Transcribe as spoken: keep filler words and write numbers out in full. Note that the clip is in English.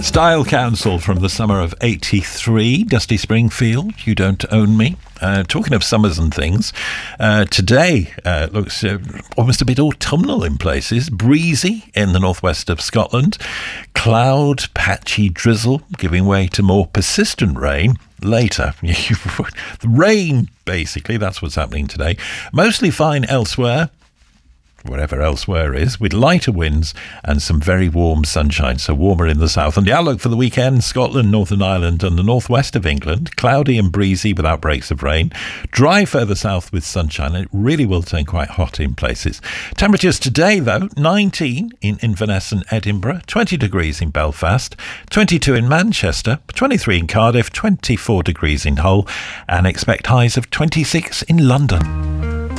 Style Council from the summer of eighty-three. Dusty Springfield, You Don't Own Me. Uh, talking of summers and things, uh, today uh, looks uh, almost a bit autumnal in places. Breezy in the northwest of Scotland. Cloud, patchy drizzle, giving way to more persistent rain later. The rain, basically, that's what's happening today. Mostly fine elsewhere, wherever elsewhere is, with lighter winds and some very warm sunshine, so warmer in the south. And the outlook for the weekend: Scotland, Northern Ireland and the northwest of England, cloudy and breezy with outbreaks of rain. Dry further south with sunshine, and it really will turn quite hot in places. Temperatures today, though: nineteen in Inverness and Edinburgh, twenty degrees in Belfast, twenty-two in Manchester, twenty-three in Cardiff, twenty-four degrees in Hull, and expect highs of twenty-six in London.